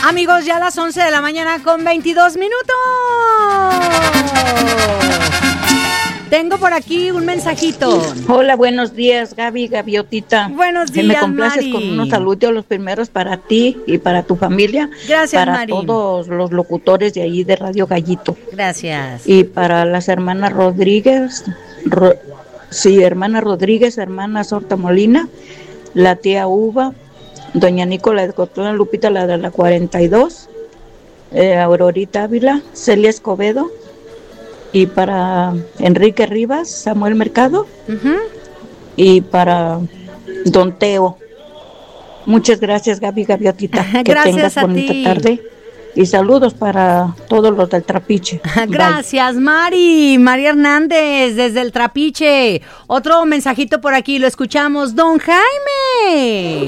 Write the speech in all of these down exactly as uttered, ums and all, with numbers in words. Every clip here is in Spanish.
Amigos, ya a las once de la mañana con veintidós minutos. Tengo por aquí un mensajito. Hola, buenos días, Gaby, Gaviotita. Buenos días, Me complaces Mari. con unos saludos, los primeros para ti y para tu familia. Gracias, para Mari. Para todos los locutores de ahí de Radio Gallito. Gracias. Y para las hermanas Rodríguez, Ro, sí, hermana Rodríguez, hermana Sorta Molina, la tía Uva, doña Nicola de Cotlán, Lupita, la de la cuarenta y dos, eh, Aurorita Ávila, Celia Escobedo, y para Enrique Rivas, Samuel Mercado, uh-huh. y para Don Teo. Muchas gracias, Gaby Gaviotita. Que gracias tengas bonita ti. tarde. Y saludos para todos los del Trapiche. Gracias, Mari. María Hernández, desde el Trapiche. Otro mensajito por aquí, lo escuchamos. Don Jaime.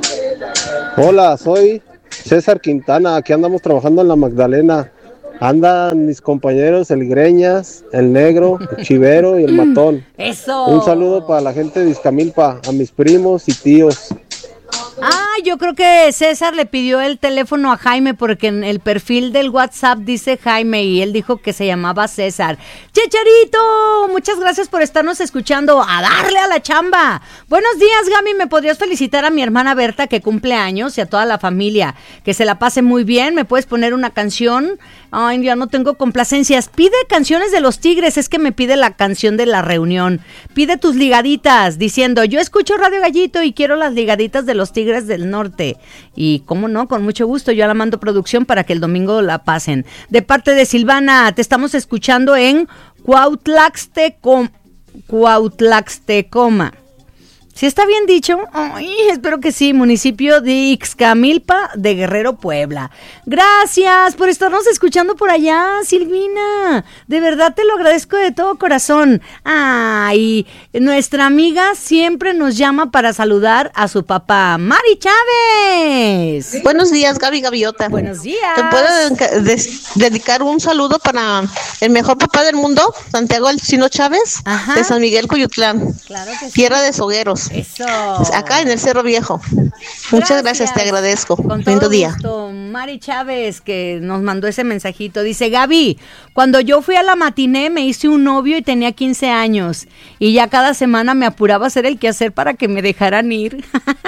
Hola, soy César Quintana. Aquí andamos trabajando en la Magdalena. Andan mis compañeros, el Greñas, el Negro, el Chivero y el Matón. Eso. Un saludo para la gente de Izcamilpa, a mis primos y tíos. Ah, yo creo que César le pidió el teléfono a Jaime porque en el perfil del WhatsApp dice Jaime y él dijo que se llamaba César. ¡Chicharito! Muchas gracias por estarnos escuchando. ¡A darle a la chamba! Buenos días, Gaby. ¿Me podrías felicitar a mi hermana Berta que cumple años y a toda la familia? Que se la pase muy bien. ¿Me puedes poner una canción? Ay, ya no tengo complacencias. Pide canciones de los Tigres. Es que me pide la canción de la reunión. Pide tus ligaditas diciendo, yo escucho Radio Gallito y quiero las ligaditas de los Tigres del Norte. Y cómo no, con mucho gusto, yo la mando producción para que el domingo la pasen. De parte de Silvana, te estamos escuchando en Cuautlaxtecom, Cuautlaxtecoma. ¿Sí está bien dicho? Ay, espero que sí, municipio de Ixcamilpa de Guerrero, Puebla. Gracias por estarnos escuchando por allá, Silvina. De verdad te lo agradezco de todo corazón. Ay, nuestra amiga siempre nos llama para saludar a su papá, Mari Chávez. Buenos días, Gaby Gaviota. Buenos días. ¿Te puedo de- dedicar un saludo para el mejor papá del mundo, Santiago Alcino Chávez, Ajá. de San Miguel Coyutlán, claro que sí. Tierra de Sogueros. Eso. Acá en el Cerro Viejo. Gracias. Muchas gracias, te agradezco. Con Lindo todo día. gusto. Mari Chávez, que nos mandó ese mensajito, dice, Gaby, cuando yo fui a la matiné me hice un novio y tenía quince años y ya cada semana me apuraba a hacer el quehacer para que me dejaran ir.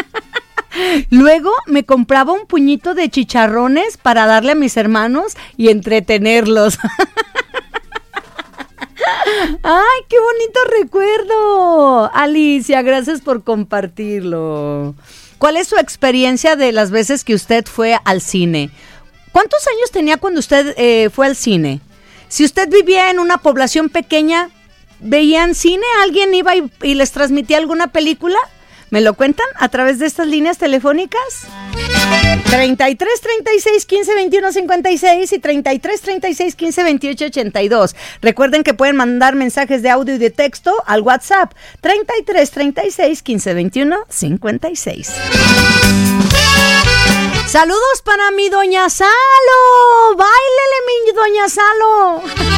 Luego me compraba un puñito de chicharrones para darle a mis hermanos y entretenerlos. ¡Ay, qué bonito recuerdo! Alicia, gracias por compartirlo. ¿Cuál es su experiencia de las veces que usted fue al cine? ¿Cuántos años tenía cuando usted eh, fue al cine? Si usted vivía en una población pequeña, ¿veían cine? ¿Alguien iba y, y les transmitía alguna película? ¿Me lo cuentan a través de estas líneas telefónicas? treinta y tres, treinta y seis, quince, veintiuno, cincuenta y seis y treinta y tres, treinta y seis, quince, veintiocho, ochenta y dos. Recuerden que pueden mandar mensajes de audio y de texto al WhatsApp treinta y tres, treinta y seis, quince, veintiuno, cincuenta y seis. Saludos para mi doña Salo. Báilele, mi doña Salo.